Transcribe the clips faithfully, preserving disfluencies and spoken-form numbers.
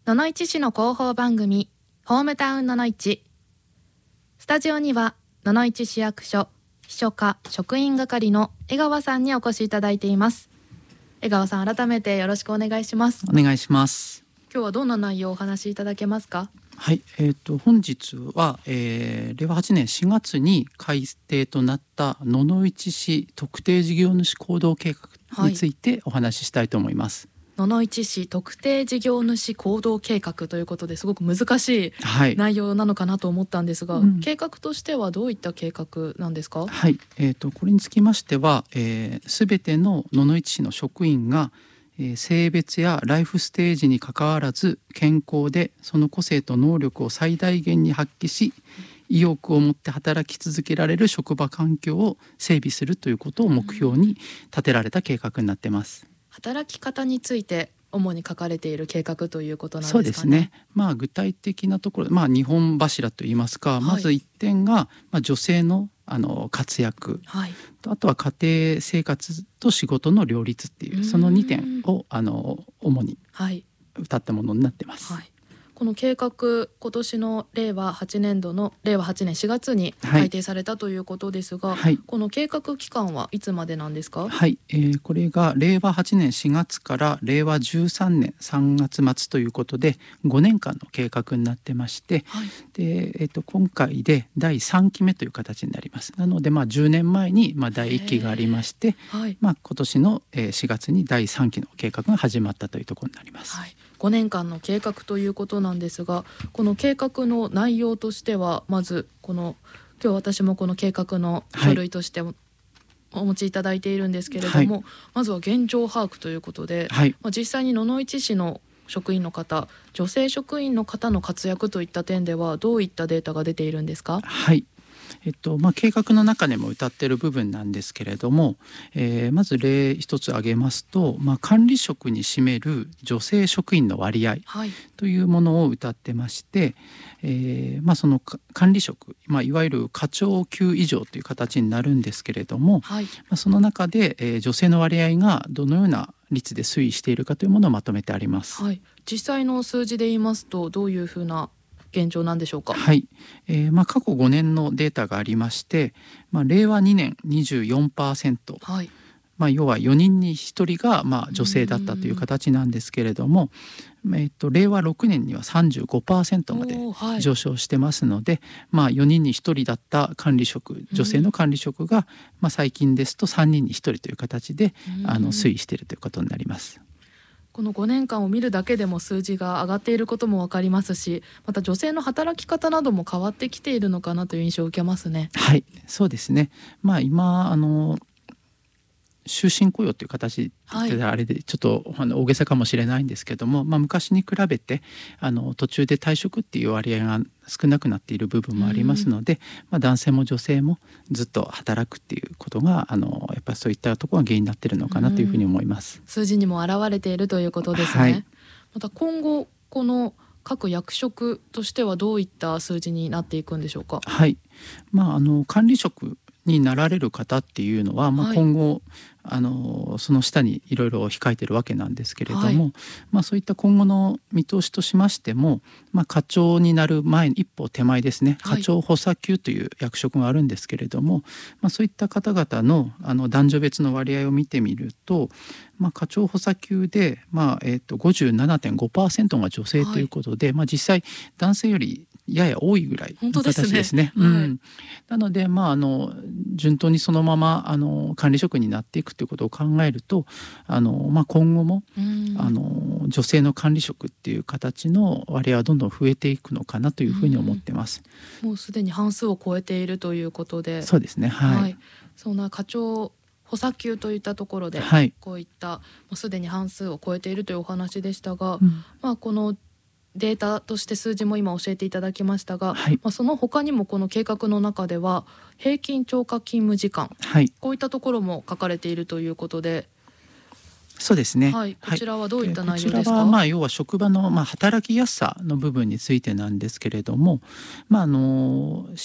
野々市市の広報番組ホームタウン野々市。スタジオには野々市市役所秘書課職員係の江川さんにお越しいただいています。江川さん、改めてよろしくお願いします。 お願いします。 今日はどんな内容をお話しいただけますか？ はい、えー、と本日は、えー、れいわはちねんしがつに改定となった野々市市特定事業主行動計画についてお話ししたいと思います。 野々市市特定事業主行動計画ということですごく難しい内容なのかなと思ったんですが、はいうん、計画としてはどういった計画なんですか？ はい、えー、とこれにつきましては、えー、全ての野々市市の職員がえー、性別やライフステージにかかわらず健康でその個性と能力を最大限に発揮し、意欲を持って働き続けられる職場環境を整備するということを目標に立てられた計画になっています。 働き方について主に書かれている計画ということなんですかね。 そうですね、まあ、具体的なところ、まあ、にほん柱といいますか、はい、まずいってんが、まあ、女性のあの活躍、はい、あとは家庭生活と仕事の両立っていうそのにてんをあの主に謳ったものになってます、はいはい。 この計画、今年のれいわはちねんどのれいわはちねんしがつに改定されたということですが、はい、この計画期間はいつまでなんですか？ はい、えー、これがれいわはちねんしがつかられいわじゅうさんねんさんがつまつということでごねんかんの計画になってまして、はい、でえー、と今回でだいさんきめという形になります。なので、まあ、じゅうねんまえにまあだいいっきがありまして、はいまあ、今年のしがつにだいさんきの計画が始まったというところになります、はい。 ごねんかんの計画ということなんですが、この計画の内容としてはまずこの今日私もこの計画の書類としてお持ちいただいているんですけれども、はい、まずは現状把握ということで、はいまあ、実際に野々市市の職員の方、女性職員の方の活躍といった点ではどういったデータが出ているんですか？ はいえっとまあ、計画の中でも謳っている部分なんですけれども、えー、まず例一つ挙げますと、まあ、管理職に占める女性職員の割合というものを謳ってまして、えーまあ、その管理職、まあ、いわゆる課長級以上という形になるんですけれども、はいまあ、その中で、えー、女性の割合がどのような率で推移しているかというものをまとめてあります、 はい、実際の数字で言いますとどういうふうな現状なんでしょうか？ はい、えーまあ、過去ごねんのデータがありまして、まあ、れいわにねん にじゅうよんパーセント、はいまあ、要はよにんにひとりがまあ女性だったという形なんですけれども、えっと、れいわろくねんには さんじゅうごパーセント まで上昇してますので、はいまあ、よにんにひとりだった管理職、女性の管理職が、まあ、最近ですとさんにんにひとりという形であの推移しているということになります。 このごねんかんを見るだけでも数字が上がっていることも分かりますし、また女性の働き方なども変わってきているのかなという印象を受けますね。 はい、そうですね。まあ今あの終身雇用という形であれでちょっとあの大げさかもしれないんですけども、まあ、昔に比べてあの途中で退職っていう割合が少なくなっている部分もありますので、まあ、男性も女性もずっと働くっていうことがあのやっぱりそういったところが原因になっているのかなというふうに思います。 数字にも表れているということですね、はい、また今後この各役職としてはどういった数字になっていくんでしょうか？ はい、まあ、あの管理職になられる方っていうのは、まあ、今後、はい、あのその下にいろいろ控えてるわけなんですけれども、はいまあ、そういった今後の見通しとしましても、まあ、課長になる前一歩手前ですね、課長補佐級という役職があるんですけれども、まあ、そういった方々 の, あの男女別の割合を見てみると、まあ、課長補佐級で、まあえー、と ごじゅうななてんごパーセント が女性ということで、はいまあ、実際男性よりやや多いぐらいの形ですね。うん、なので、まあ、あの順当にそのままあの管理職になっていくということを考えるとあの、まあ、今後もあの女性の管理職っていう形の割合はどんどん増えていくのかなというふうに思ってます。 もうすでに半数を超えているということで、 そうですね、はいはい、 そんな課長補佐級といったところで、はい、こういったもうすでに半数を超えているというお話でしたが、うんまあ、このデータとして数字も今教えていただきましたが、はいまあ、その他にもこの計画の中では平均超過勤務時間、はい、こういったところも書かれているということで、 そうですね、 はい、こちらはどういった内容ですか？ こちらはまあ要は職場のまあ働きやすさの部分についてなんですけれども、まあ、あの市と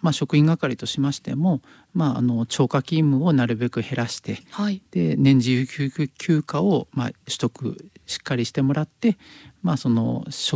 まあ、職員係としましても、まあ、あの超過勤務をなるべく減らして、 はい、 で年次有給休暇をまあ取得しっかりしてもらって、まあ、その